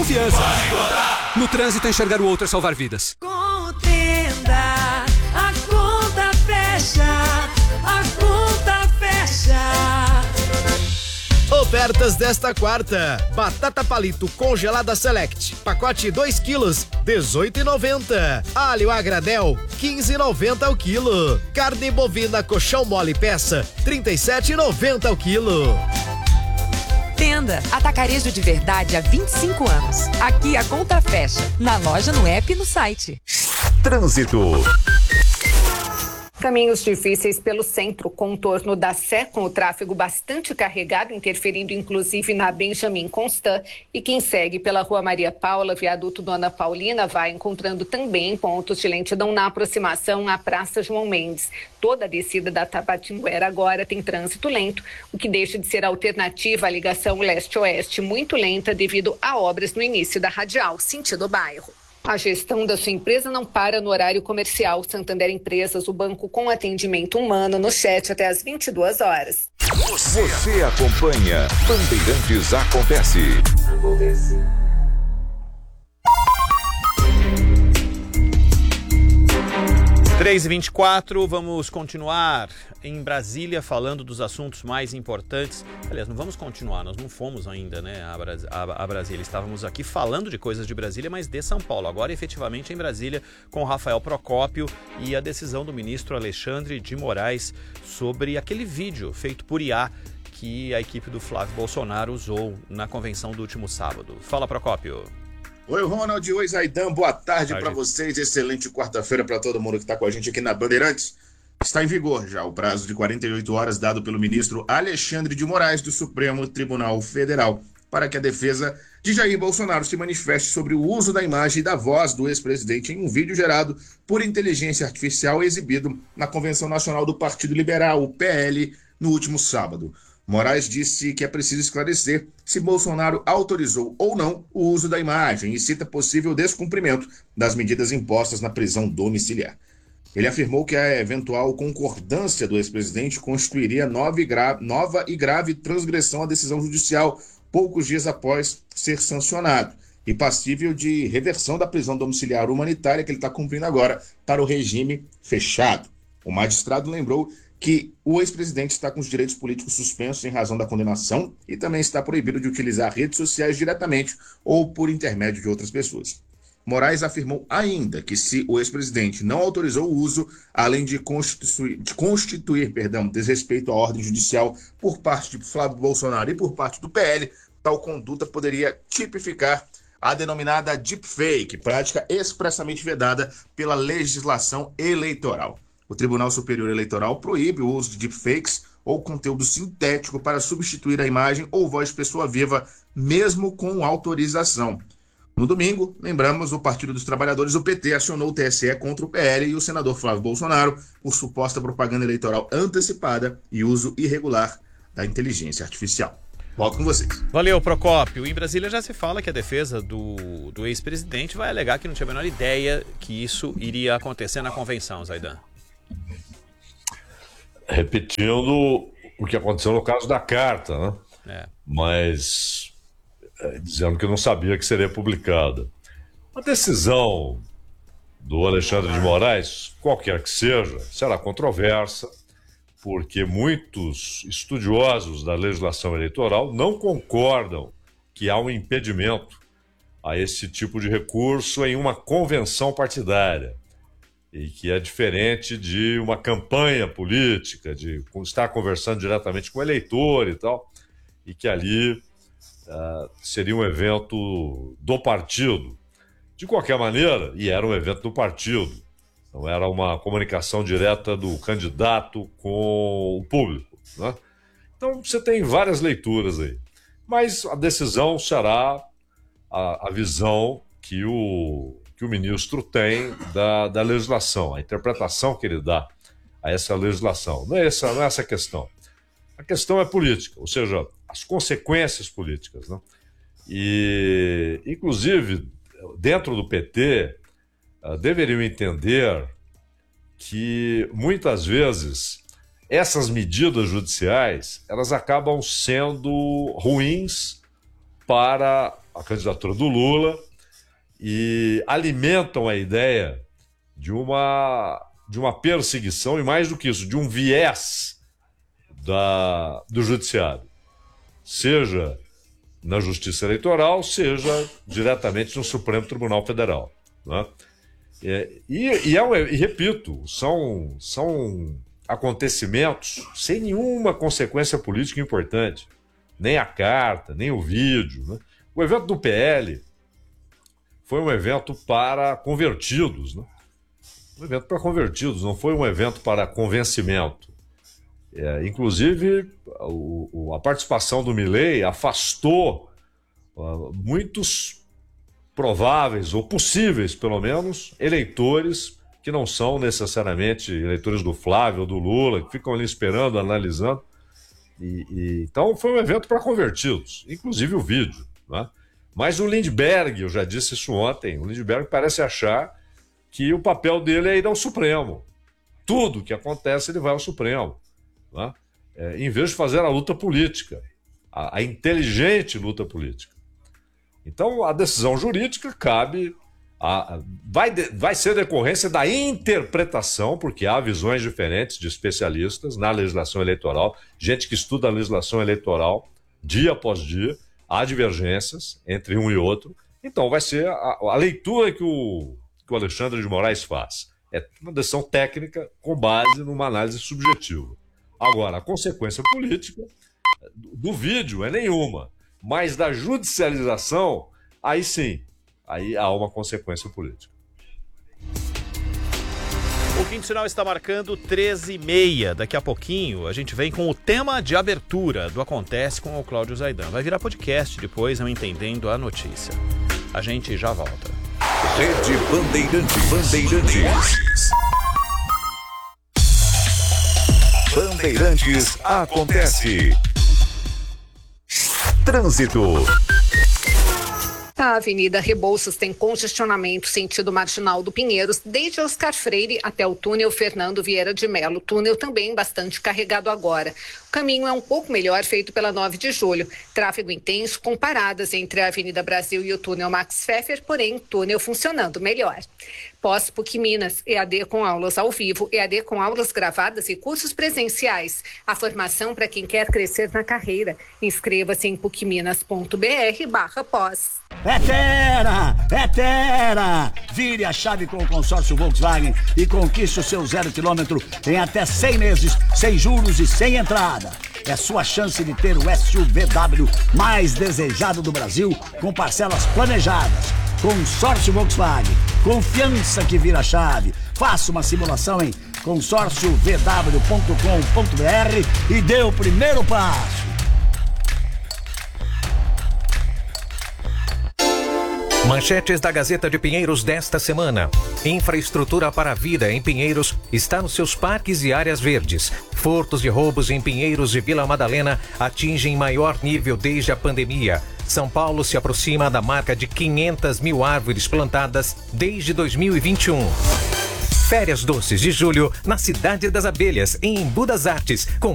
confiança. No trânsito, enxergar o outro é salvar vidas. Contenda, a conta fecha, a conta fecha. Ofertas desta quarta: batata palito congelada Select, pacote 2 quilos, R$18,90. Alho a granel, R$15,90 o quilo. Carne bovina colchão mole peça, R$37,90 o quilo. Tenda, atacarejo de verdade há 25 anos. Aqui a conta fecha, na loja, no app e no site. Trânsito. Caminhos difíceis pelo centro, contorno da Sé, com o tráfego bastante carregado, interferindo inclusive na Benjamin Constant. E quem segue pela Rua Maria Paula, viaduto Dona Paulina, vai encontrando também pontos de lentidão na aproximação à Praça João Mendes. Toda a descida da Tabatinguera agora tem trânsito lento, o que deixa de ser alternativa à ligação leste-oeste, muito lenta devido a obras no início da radial, sentido bairro. A gestão da sua empresa não para no horário comercial. Santander Empresas, o banco com atendimento humano no chat até às 22 horas. Você acompanha Bandeirantes Acontece. 3h24, vamos continuar em Brasília falando dos assuntos mais importantes. Aliás, não vamos continuar, nós não fomos ainda, né, a Brasília. Estávamos aqui falando de coisas de Brasília, mas de São Paulo. Agora, efetivamente, em Brasília, com Rafael Procópio e a decisão do ministro Alexandre de Moraes sobre aquele vídeo feito por IA que a equipe do Flávio Bolsonaro usou na convenção do último sábado. Fala, Procópio. Oi, Ronald. Oi, Zaidan. Boa tarde para vocês. Excelente quarta-feira para todo mundo que está com a gente aqui na Bandeirantes. Está em vigor já o prazo de 48 horas dado pelo ministro Alexandre de Moraes do Supremo Tribunal Federal para que a defesa de Jair Bolsonaro se manifeste sobre o uso da imagem e da voz do ex-presidente em um vídeo gerado por inteligência artificial exibido na Convenção Nacional do Partido Liberal, o PL, no último sábado. Moraes disse que é preciso esclarecer se Bolsonaro autorizou ou não o uso da imagem e cita possível descumprimento das medidas impostas na prisão domiciliar. Ele afirmou que a eventual concordância do ex-presidente constituiria nova e grave transgressão à decisão judicial poucos dias após ser sancionado e passível de reversão da prisão domiciliar humanitária que ele está cumprindo agora para o regime fechado. O magistrado lembrou que o ex-presidente está com os direitos políticos suspensos em razão da condenação e também está proibido de utilizar redes sociais diretamente ou por intermédio de outras pessoas. Moraes afirmou ainda que se o ex-presidente não autorizou o uso, além de constituir desrespeito à ordem judicial por parte de Flávio Bolsonaro e por parte do PL, tal conduta poderia tipificar a denominada deepfake, prática expressamente vedada pela legislação eleitoral. O Tribunal Superior Eleitoral proíbe o uso de deepfakes ou conteúdo sintético para substituir a imagem ou voz de pessoa viva, mesmo com autorização. No domingo, lembramos, o Partido dos Trabalhadores, o PT, acionou o TSE contra o PL e o senador Flávio Bolsonaro por suposta propaganda eleitoral antecipada e uso irregular da inteligência artificial. Volto com vocês. Valeu, Procópio. Em Brasília já se fala que a defesa do ex-presidente vai alegar que não tinha a menor ideia que isso iria acontecer na convenção, Zaidan. Repetindo o que aconteceu no caso da carta, né? Mas dizendo que não sabia que seria publicada. A decisão do Alexandre de Moraes, qualquer que seja, será controversa, porque muitos estudiosos da legislação eleitoral não concordam que há um impedimento a esse tipo de recurso em uma convenção partidária, e que é diferente de uma campanha política, de estar conversando diretamente com o eleitor e tal, e que ali seria um evento do partido. De qualquer maneira, e era um evento do partido, não era uma comunicação direta do candidato com o público, né? Então você tem várias leituras aí, mas a decisão será a visão que o ministro tem da legislação, a interpretação que ele dá a essa legislação. Não é essa a questão. A questão é política, ou seja, as consequências políticas, né? E, inclusive, dentro do PT, deveriam entender que, muitas vezes, essas medidas judiciais, elas acabam sendo ruins para a candidatura do Lula e alimentam a ideia de uma perseguição e, mais do que isso, de um viés do judiciário, seja na Justiça Eleitoral, seja diretamente no Supremo Tribunal Federal, né? E repito, são acontecimentos sem nenhuma consequência política importante, nem a carta, nem o vídeo, né? O evento do PL foi um evento para convertidos, né? Um evento para convertidos, não foi um evento para convencimento. Inclusive, a participação do Milei afastou muitos prováveis, ou possíveis, pelo menos, eleitores que não são necessariamente eleitores do Flávio ou do Lula, que ficam ali esperando, analisando. Então, foi um evento para convertidos, inclusive o vídeo, né? Mas o Lindbergh, eu já disse isso ontem, o Lindbergh parece achar que o papel dele é ir ao Supremo. Tudo que acontece, ele vai ao Supremo, né? Em vez de fazer a luta política, a inteligente luta política. Então, a decisão jurídica cabe, vai ser decorrência da interpretação, porque há visões diferentes de especialistas na legislação eleitoral, gente que estuda a legislação eleitoral dia após dia, há divergências entre um e outro. Então, vai ser a leitura que o Alexandre de Moraes faz. É uma decisão técnica com base numa análise subjetiva. Agora, a consequência política do vídeo é nenhuma, mas da judicialização, aí sim, aí há uma consequência política. O Quinto Sinal está marcando 13h30. Daqui a pouquinho a gente vem com o tema de abertura do Acontece com o Cláudio Zaidan. Vai virar podcast depois, eu Entendendo a Notícia. A gente já volta. Rede Bandeirantes. Bandeirantes Acontece. Trânsito. A Avenida Rebouças tem congestionamento sentido Marginal do Pinheiros, desde Oscar Freire até o túnel Fernando Vieira de Melo. O túnel também bastante carregado agora. O caminho é um pouco melhor, feito pela 9 de julho. Tráfego intenso com paradas entre a Avenida Brasil e o túnel Max Pfeffer, porém túnel funcionando melhor. Pós-PUC Minas, EAD com aulas ao vivo, EAD com aulas gravadas e cursos presenciais. A formação para quem quer crescer na carreira. Inscreva-se em pucminas.br/pós. É Terra! Vire a chave com o consórcio Volkswagen e conquiste o seu 0 km em até 100 meses, sem juros e sem entrada. É sua chance de ter o SUVW mais desejado do Brasil, com parcelas planejadas. Consórcio Volkswagen, confiança que vira chave. Faça uma simulação em consórciovw.com.br e dê o primeiro passo. Manchetes da Gazeta de Pinheiros desta semana. Infraestrutura para a vida em Pinheiros está nos seus parques e áreas verdes. Furtos e roubos em Pinheiros e Vila Madalena atingem maior nível desde a pandemia. São Paulo se aproxima da marca de 500 mil árvores plantadas desde 2021. Férias doces de julho na Cidade das Abelhas, em Embu das Artes, com